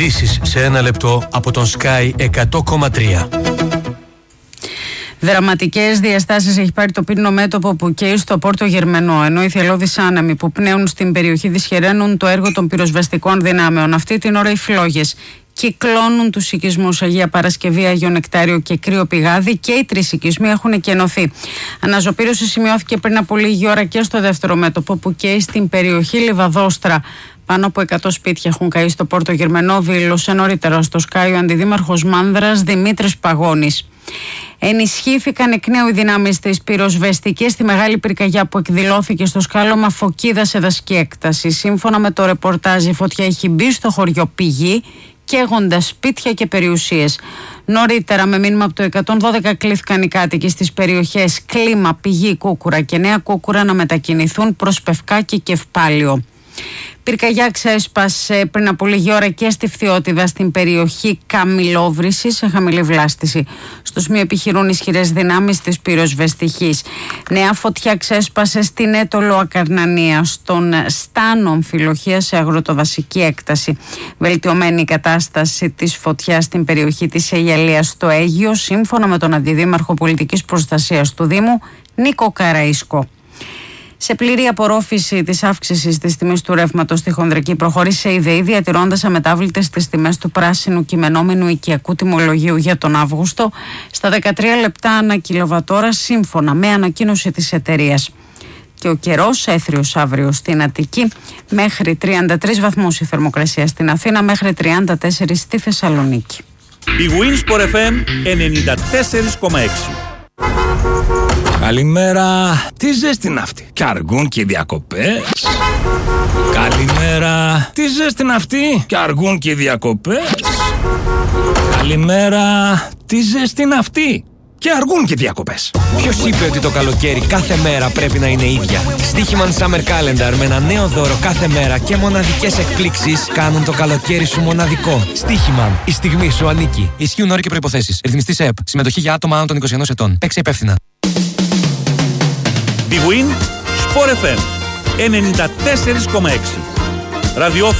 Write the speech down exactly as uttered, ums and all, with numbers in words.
Ειδήσεις σε ένα λεπτό από τον Sky εκατό κόμμα τρία. Δραματικές διαστάσεις έχει πάρει το πύρινο μέτωπο που καίει στο Πόρτο Γερμενό, ενώ οι θελώδεις άνεμοι που πνέουν στην περιοχή δυσχεραίνουν το έργο των πυροσβεστικών δυνάμεων. Αυτή την ώρα οι φλόγες κυκλώνουν τους οικισμούς Αγία Παρασκευή, Άγιο Νεκτάριο και Κρύο Πηγάδι, και οι τρεις οικισμοί έχουν κενωθεί. Αναζωπήρωση σημειώθηκε πριν από λίγη ώρα και στο δεύτερο μέτωπο που καίει στην περιοχή Λιβαδόστρα. Πάνω από εκατό σπίτια έχουν καεί στο Πόρτο Γερμενό, δήλωσε νωρίτερα στο Sky ο αντιδήμαρχος Μάνδρας Δημήτρης Παγώνης. Ενισχύθηκαν εκ νέου οι δυνάμεις της πυροσβεστικής στη μεγάλη πυρκαγιά που εκδηλώθηκε στο σκάλωμα Φωκίδα σε δασική έκταση. Σύμφωνα με το ρεπορτάζ, η φωτιά έχει μπει στο χωριό Πηγή, καίγοντας σπίτια και περιουσίες. Νωρίτερα, με μήνυμα από το εκατόν δώδεκα, κλήθηκαν οι κάτοικοι στις περιοχές Κλίμα, Πηγή, Κούκουρα και Νέα Κούκουρα να μετακινηθούν προς Πευκάκη και Ευπάλιο. Πυρκαγιά ξέσπασε πριν από λίγη ώρα και στη Φθιώτιδα, στην περιοχή Καμιλόβρηση, σε χαμηλή βλάστηση. Στο σημείο επιχειρούν ισχυρές δυνάμεις της πυροσβεστικής. Νέα φωτιά ξέσπασε στην Έτολο Ακαρνανία, στον Στάνο Αμφιλοχία, σε αγροτοδασική έκταση. Βελτιωμένη η κατάσταση της φωτιάς στην περιοχή της Αιγελίας στο Αίγιο, σύμφωνα με τον Αντιδήμαρχο Πολιτικής Προστασίας του Δήμου, Νίκο Καραΐσκο. Σε πλήρη απορρόφηση της αύξησης της τιμής του ρεύματος στη Χονδρική προχώρησε η ΔΕΗ, διατηρώντας αμετάβλητες τις τιμές του πράσινου κειμενόμενου οικιακού τιμολογίου για τον Αύγουστο στα δεκατρία λεπτά ανά κιλοβατόρα, σύμφωνα με ανακοίνωση της εταιρείας. Και ο καιρός έθριος αύριο στην Αττική, μέχρι τριάντα τρεις βαθμούς η θερμοκρασία στην Αθήνα, μέχρι τριάντα τέσσερα στη Θεσσαλονίκη. Η Winsport εφ εμ ενενήντα τέσσερα κόμμα έξι. Καλημέρα, τι ζέστη είναι αυτή. Κι αργούν και οι διακοπές. Καλημέρα, τι ζέστη είναι αυτή. Κι αργούν και οι διακοπές. Καλημέρα, τι ζέστη είναι αυτή. Και αργούν και οι διακοπές. Ποιος είπε ότι το καλοκαίρι κάθε μέρα πρέπει να είναι ίδια? Στίχημαν Summer Calendar με ένα νέο δώρο κάθε μέρα και μοναδικές εκπλήξεις κάνουν το καλοκαίρι σου μοναδικό. Στίχημαν, η στιγμή σου ανήκει. Ισχύουν όροι και προϋποθέσεις. Ρυθμιστής ΕΕΠ. Συμμετοχή για άτομα άνω των είκοσι ενός ετών. Παίξε υπεύθυνα. Big Win Sport εφ εμ ενενήντα τέσσερα κόμμα έξι. Ραδιόφωνο